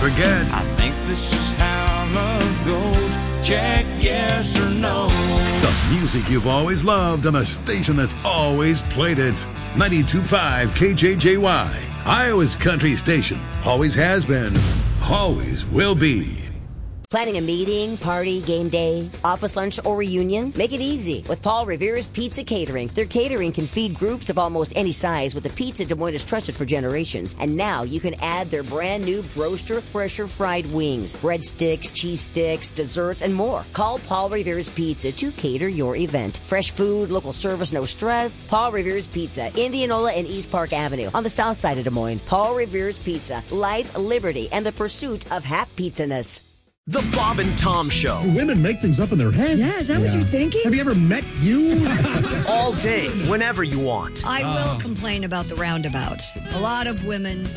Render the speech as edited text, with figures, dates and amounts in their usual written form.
forget. I think this is how love goes. Check yes or no. The music you've always loved on a station that's always played it. 92.5 KJJY, Iowa's country station. Always has been, always will be. Planning a meeting, party, game day, office lunch, or reunion? Make it easy with Paul Revere's Pizza Catering. Their catering can feed groups of almost any size with a pizza Des Moines has trusted for generations. And now you can add their brand new Roaster Fresher fried wings, breadsticks, cheese sticks, desserts, and more. Call Paul Revere's Pizza to cater your event. Fresh food, local service, no stress. Paul Revere's Pizza, Indianola and East Park Avenue on the south side of Des Moines. Paul Revere's Pizza, life, liberty, and the pursuit of hap pizzaness. The Bob and Tom Show. Women make things up in their heads. Yeah, is that what you're thinking? Have you ever met you? All day, whenever you want. I will complain about the roundabouts. A lot of women